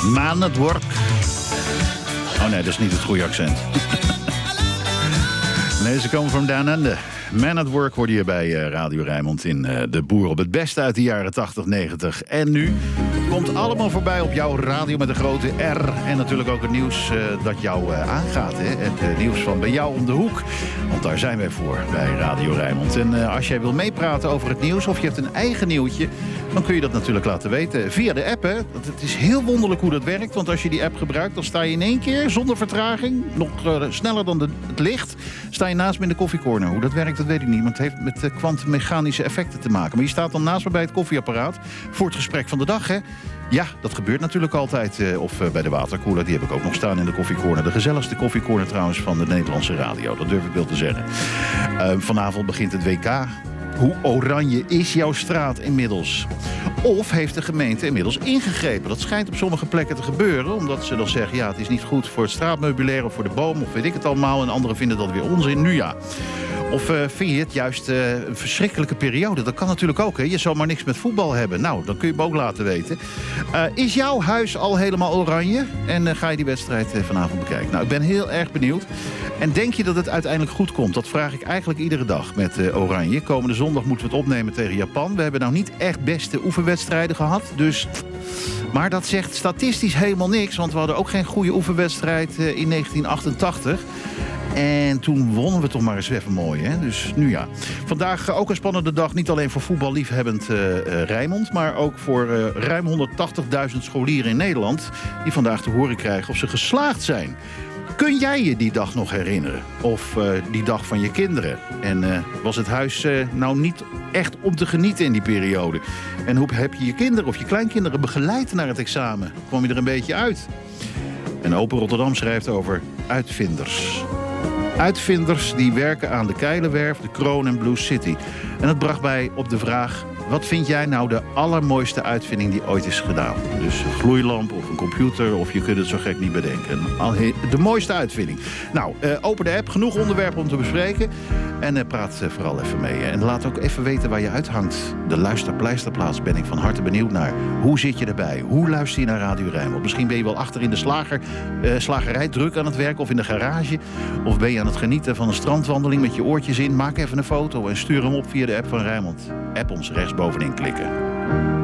Man at Work. Oh nee, dat is niet het goede accent. Nee, ze komen van Down Under. Man at Work hoorde je bij Radio Rijnmond in De Boer op het beste uit de jaren 80, 90. En nu komt allemaal voorbij op jouw radio met een grote R. En natuurlijk ook het nieuws dat jou aangaat. Hè? Het nieuws van bij jou om de hoek. Want daar zijn wij voor bij Radio Rijnmond. En als jij wil meepraten over het nieuws of je hebt een eigen nieuwtje, dan kun je dat natuurlijk laten weten via de app. Hè? Het is heel wonderlijk hoe dat werkt. Want als je die app gebruikt, dan sta je in één keer zonder vertraging, nog sneller dan het licht, sta je naast me in de koffiecorner. Hoe dat werkt, dat weet ik niet. Want het heeft met kwantummechanische effecten te maken. Maar je staat dan naast me bij het koffieapparaat voor het gesprek van de dag. Hè? Ja, dat gebeurt natuurlijk altijd. Of bij de waterkoeler, die heb ik ook nog staan in de koffiecorner. De gezelligste koffiecorner trouwens van de Nederlandse radio. Dat durf ik wel te zeggen. Vanavond begint het WK. Hoe oranje is jouw straat inmiddels? Of heeft de gemeente inmiddels ingegrepen? Dat schijnt op sommige plekken te gebeuren. Omdat ze dan zeggen, ja, het is niet goed voor het straatmeubilair of voor de boom. Of weet ik het allemaal. En anderen vinden dat weer onzin. Nu ja. Of vind je het juist een verschrikkelijke periode? Dat kan natuurlijk ook. Hè? Je zou maar niks met voetbal hebben. Nou, dan kun je me ook laten weten. Is jouw huis al helemaal oranje? En ga je die wedstrijd vanavond bekijken? Nou, ik ben heel erg benieuwd. En denk je dat het uiteindelijk goed komt? Dat vraag ik eigenlijk iedere dag met Oranje. Komende zondag moeten we het opnemen tegen Japan. We hebben nou niet echt beste oefenwedstrijden gehad. Dus... Maar dat zegt statistisch helemaal niks. Want we hadden ook geen goede oefenwedstrijd in 1988. En toen wonnen we toch maar eens even mooi, hè? Dus nu ja. Vandaag ook een spannende dag. Niet alleen voor voetballiefhebbend Rijnmond, maar ook voor ruim 180.000 scholieren in Nederland die vandaag te horen krijgen of ze geslaagd zijn. Kun jij je die dag nog herinneren? Of die dag van je kinderen? En was het huis nou niet echt om te genieten in die periode? En hoe heb je je kinderen of je kleinkinderen begeleid naar het examen? Kwam je er een beetje uit? En Open Rotterdam schrijft over uitvinders. Uitvinders die werken aan de Keilenwerf, de Kroon en Blue City. En dat bracht mij op de vraag, wat vind jij nou de allermooiste uitvinding die ooit is gedaan? Dus een gloeilamp of een computer of je kunt het zo gek niet bedenken. De mooiste uitvinding. Nou, open de app, genoeg onderwerpen om te bespreken. En praat vooral even mee. En laat ook even weten waar je uithangt. De luisterpleisterplaats ben ik van harte benieuwd naar. Hoe zit je erbij? Hoe luister je naar Radio Rijnmond? Misschien ben je wel achter in de slagerij druk aan het werk of in de garage. Of ben je aan het genieten van een strandwandeling met je oortjes in. Maak even een foto en stuur hem op via de app van Rijnmond. App ons rechtsbovenin klikken.